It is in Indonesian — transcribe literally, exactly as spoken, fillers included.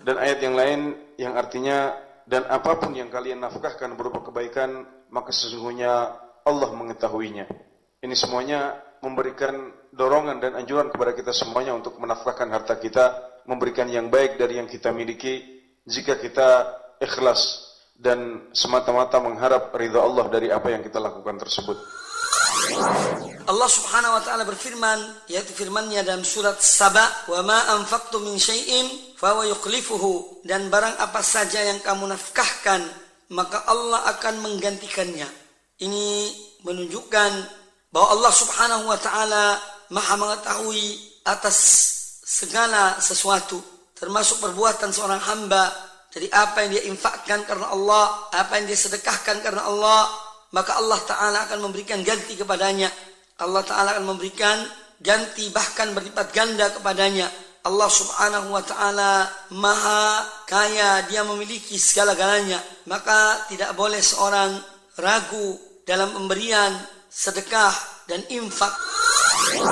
Dan ayat yang lain yang artinya, dan apapun yang kalian nafkahkan berupa kebaikan, maka sesungguhnya Allah mengetahuinya. Ini semuanya memberikan dorongan dan anjuran kepada kita semuanya untuk menafkahkan harta kita, memberikan yang baik dari yang kita miliki, jika kita ikhlas dan semata-mata mengharap ridha Allah dari apa yang kita lakukan tersebut. Allah Subhanahu wa taala berfirman, yaitu firman-Nya dalam surat Saba, "Wa ma anfaqtum min syai'in fa huwa yukhlifuhu." Dan barang apa saja yang kamu nafkahkan, maka Allah akan menggantikannya. Ini menunjukkan bahwa Allah Subhanahu wa taala Maha mengetahui atas segala sesuatu, termasuk perbuatan seorang hamba. Jadi apa yang dia infakkan karena Allah, apa yang dia sedekahkan karena Allah, maka Allah Ta'ala akan memberikan ganti kepadanya. Allah Ta'ala akan memberikan ganti bahkan berlipat ganda kepadanya. Allah Subhanahu wa Ta'ala Maha kaya, Dia memiliki segala-galanya. Maka tidak boleh seorang ragu dalam pemberian sedekah dan infak.